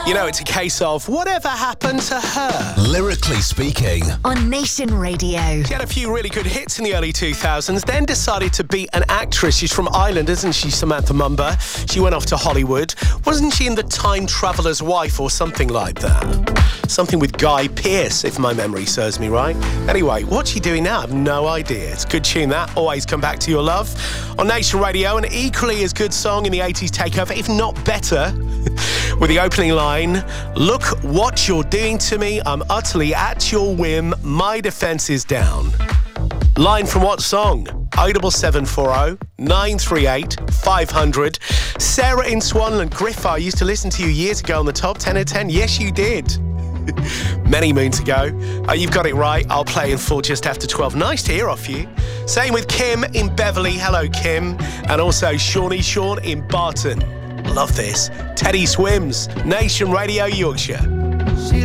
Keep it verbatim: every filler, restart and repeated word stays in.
You know, it's a case of whatever happened to her. Lyrically speaking. On Nation Radio. She had a few really good hits in the early two thousands, then decided to be an actress. She's from Ireland, isn't she, Samantha Mumba? She went off to Hollywood. Wasn't she in The Time Traveller's Wife or something like that? Something with Guy Pearce, if my memory serves me right. Anyway, what's she doing now? I have no idea. It's a good tune, that. Always Come Back to Your Love. On Nation Radio, an equally as good song in the eighties takeover, if not better, with the opening line, look what you're doing to me. I'm utterly at your whim. My defence is down. Line from what song? oh seven four oh, nine three eight, five hundred. Sarah in Swanland. Griff, I used to listen to you years ago on the top ten of ten. Yes, you did. Many moons ago. Uh, you've got it right. I'll play in full just after twelve. Nice to hear off you. Same with Kim in Beverley. Hello, Kim. And also Shawnee Sean in Barton. Love this. Teddy Swims, Nation Radio Yorkshire.